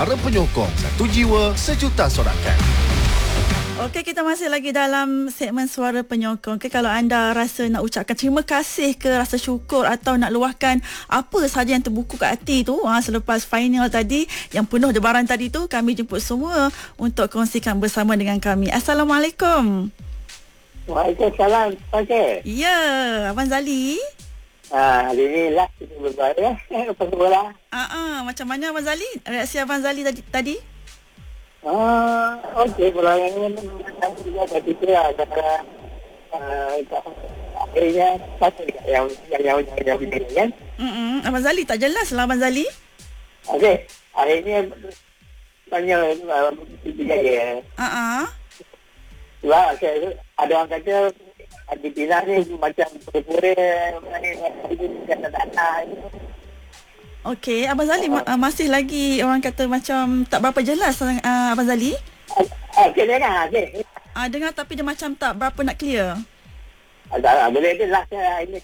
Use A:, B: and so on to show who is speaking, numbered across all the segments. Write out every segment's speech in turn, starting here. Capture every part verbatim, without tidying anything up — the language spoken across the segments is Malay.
A: Suara Penyokong, satu jiwa, sejuta sorakan.
B: Okey, kita masih lagi dalam segmen Suara Penyokong. Okay, kalau anda rasa nak ucapkan terima kasih ke, rasa syukur atau nak luahkan apa sahaja yang terbuku kat hati tu ha, selepas final tadi yang penuh debaran tadi tu, kami jemput semua untuk kongsikan bersama dengan kami. Assalamualaikum.
C: Waalaikumsalam. Okey.
B: Ya, Abang Zali.
C: Ah, hari ni lah kita berbual ya. Lepas bola.
B: Ah, uh-uh. Macam mana Abang Zali? Reaksi Abang Zali tadi? tadi?
C: Ah, okey, bola yang ini memang juga tadi tu lah. Kata akhirnya satu yang yang yang yang yang begini kan.
B: Hmm, Abang Zali tak jelas lah Abang Zali.
C: Okey, hari ni tanya tiga ya.
B: Ah, uh-uh.
C: Wah, okay. Ada orang kata Argentina ni macam pura-pura kata-kata.
B: Okey, Abang Zali uh, ma- masih lagi orang kata macam tak berapa jelas uh, Abang Zali.
C: Okey, dengar. Okey.
B: Ah, uh, dengar tapi dia macam tak berapa nak clear.
C: Ada boleh je lah saya ini.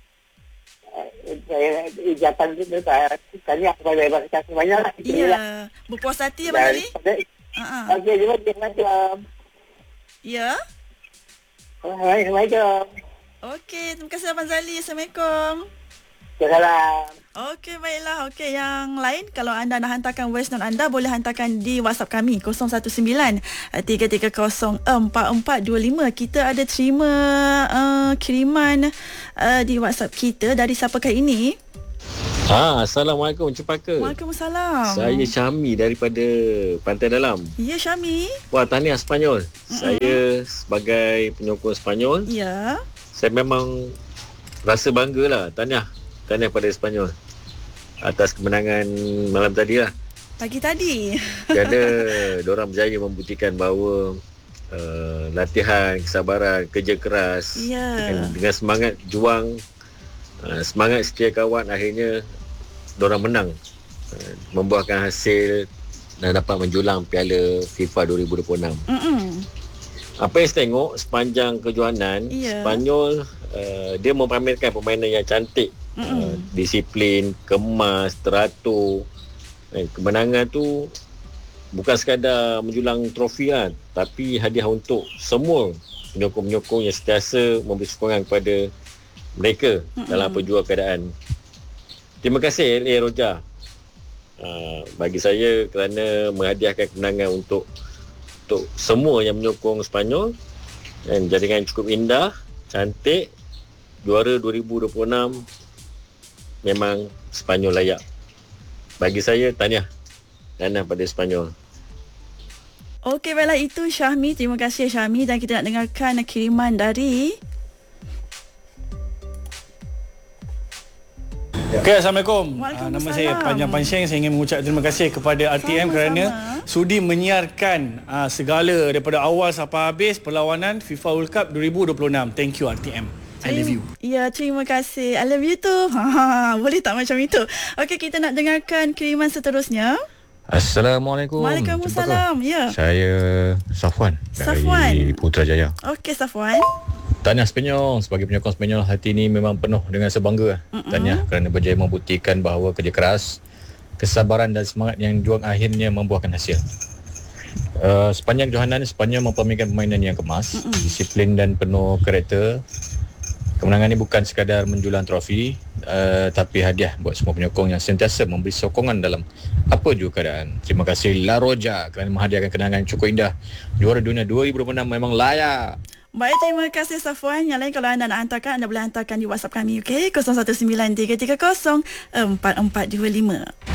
C: Saya ijatan tu tanya kepada bahasa semuanya lah.
B: Ya, berpuas hati Abang Zali.
C: Uh-huh. Okey, terima kasih.
B: Ya.
C: Assalamualaikum.
B: Okey, terima kasih Abang Zali. Assalamualaikum.
C: Salam.
B: Okey, baiklah. Okey, yang lain kalau anda nak hantarkan voice note anda, boleh hantarkan di WhatsApp kami kosong satu sembilan tiga tiga kosong empat empat dua lima. Kita ada terima uh, kiriman uh, di WhatsApp kita dari siapakah ini?
D: Ha, Assalamualaikum Cepaka.
B: Waalaikumsalam.
D: Saya Syami daripada Pantai Dalam.
B: Ya, Syami.
D: Wah, tahniah Sepanyol. Mm-hmm. Saya sebagai penyokong Sepanyol.
B: Ya.
D: Saya memang rasa banggalah. Tahniah. Tahniah pada Sepanyol atas kemenangan malam tadi lah.
B: Pagi tadi.
D: Kerana diorang berjaya membuktikan bahawa uh, latihan, kesabaran, kerja keras
B: ya.
D: dengan, dengan semangat juang, uh, semangat setia kawan, akhirnya diorang menang, uh, membuahkan hasil dan dapat menjulang Piala FIFA dua ribu dua puluh enam.
B: Mm-mm.
D: Apa yang saya tengok sepanjang kejohanan,
B: yeah.
D: Sepanyol uh, dia memamerkan permainan yang cantik, uh, disiplin, kemas, teratur. Eh, kemenangan tu bukan sekadar menjulang trofi lah, tapi hadiah untuk semua penyokong-penyokong yang sentiasa memberi sokongan kepada mereka mm-hmm. dalam apa jua keadaan. Terima kasih L A Roja uh, bagi saya kerana menghadiahkan kemenangan untuk untuk semua yang menyokong Sepanyol, dan jaringan cukup indah, cantik. Juara dua ribu dua puluh enam memang Sepanyol layak. Bagi saya, tahniah. Tahniah pada Sepanyol.
B: Okey, baiklah, itu Syahmi. Terima kasih Syahmi. Dan kita nak dengarkan kiriman dari...
E: Okay, Assalamualaikum.
B: Uh,
E: nama saya Panjang Pansyeng. Saya ingin mengucap terima kasih kepada R T M sama, kerana sama. sudi menyiarkan uh, segala daripada awal sampai habis perlawanan FIFA World Cup dua ribu dua puluh enam. Thank you R T M. I love you.
B: Ya, terima kasih. I love you too. Ha, boleh tak macam itu? Okey, kita nak dengarkan kiriman seterusnya.
F: Assalamualaikum.
B: Waalaikumsalam. Ya.
F: Saya Safwan,
B: Safwan
F: dari Putrajaya.
B: Okey, Safwan.
F: Tahniah Sepanyol. Sebagai penyokong Sepanyol, hati ini memang penuh dengan sebangga. Mm-mm. Tahniah kerana berjaya membuktikan bahawa kerja keras, kesabaran dan semangat yang juang akhirnya membuahkan hasil. Uh, sepanjang kejohanan, Sepanyol mempermainkan permainan yang kemas, Mm-mm. disiplin dan penuh karakter. Kemenangan ini bukan sekadar menjulang trofi, uh, tapi hadiah buat semua penyokong yang sentiasa memberi sokongan dalam apa jua keadaan. Terima kasih La Roja kerana menghadiahkan kenangan cukup indah. Juara dunia dua ribu dua puluh enam memang layak.
B: Baik, terima kasih Safwan. Yang lain kalau anda nak hantarkan, anda boleh hantarkan di WhatsApp kami, okey? kosong satu sembilan tiga tiga kosong empat empat dua lima.